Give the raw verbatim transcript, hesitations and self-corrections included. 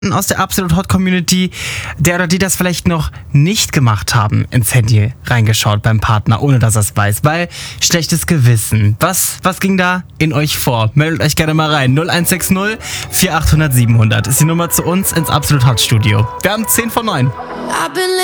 aus der Absolut Hot Community, der oder die das vielleicht noch nicht gemacht haben, ins Handy reingeschaut beim Partner, ohne dass er es weiß, weil schlechtes Gewissen. Was, was ging da in euch vor? Meldet euch gerne mal rein. null eins sechs null vier acht null null sieben null null ist die Nummer zu uns ins Absolut Hot Studio. Wir haben zehn vor neun.